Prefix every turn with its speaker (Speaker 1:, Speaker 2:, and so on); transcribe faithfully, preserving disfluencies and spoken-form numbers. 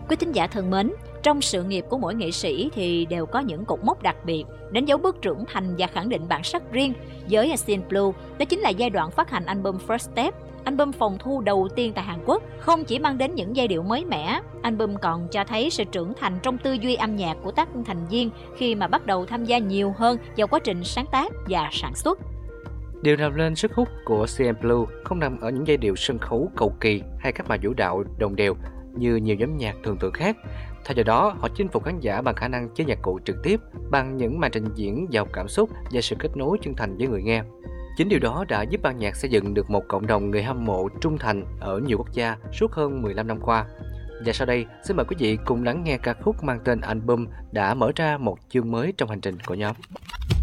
Speaker 1: Quý thính giả thân mến, trong sự nghiệp của mỗi nghệ sĩ thì đều có những cột mốc đặc biệt, đánh dấu bước trưởng thành và khẳng định bản sắc riêng. Với Sin Blue, đó chính là giai đoạn phát hành album First Step, album phòng thu đầu tiên tại Hàn Quốc. Không chỉ mang đến những giai điệu mới mẻ, album còn cho thấy sự trưởng thành trong tư duy âm nhạc của các thành viên khi mà bắt đầu tham gia nhiều hơn vào quá trình sáng tác và sản xuất.
Speaker 2: Điều làm nên sức hút của Sin Blue không nằm ở những giai điệu sân khấu cầu kỳ hay các bài vũ đạo đồng đều như nhiều nhóm nhạc thường tượng khác. Thay vào đó, họ chinh phục khán giả bằng khả năng chơi nhạc cụ trực tiếp, bằng những màn trình diễn giàu cảm xúc và sự kết nối chân thành với người nghe. Chính điều đó đã giúp ban nhạc xây dựng được một cộng đồng người hâm mộ trung thành ở nhiều quốc gia suốt hơn mười lăm năm qua. Và sau đây, xin mời quý vị cùng lắng nghe ca khúc mang tên album đã mở ra một chương mới trong hành trình của nhóm.